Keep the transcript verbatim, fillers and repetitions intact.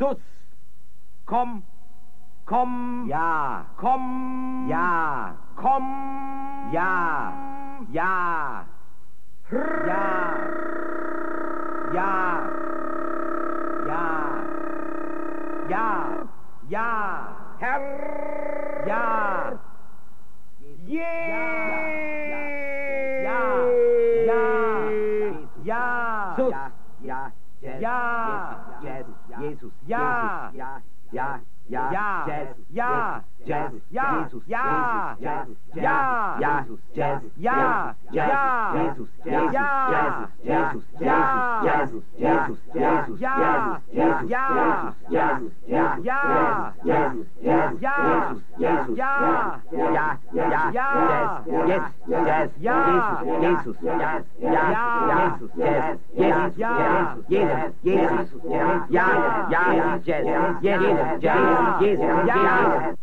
Sus. Komm. Komm. Ja. Komm. Ja. Komm. Ja. Ja. Ja. Ja. Ja. Ja. Ja. Herr. Ja. Je. Ja. Ja. Ja. Sus. Ja. Ja. Jesus. Ja. Ja. Ja. Ja. Ja. Jazz. Ja. Jazz. Ja. Jesus. Ja. Jazz. Ja. Jesus. Jazz. Ja. Ja. Jesus. Ja. Jesus. Ja. Jesus. Jesus. Jesus. Ja. Jesus. Ja. Jesus. Ja. Ja. Jesus. Jesus. Ja. Jesus. Ja. Ja. Ja. Ja. Yes. Jazz. Ja. Jesus. Jazz. Ja. Ja. Jesus. Jazz. Yes. Ja. Jesus. Jesus. Ja. Ja. Jazz. Yes. Jesus. Jazz. Jesus. Ja. Ja.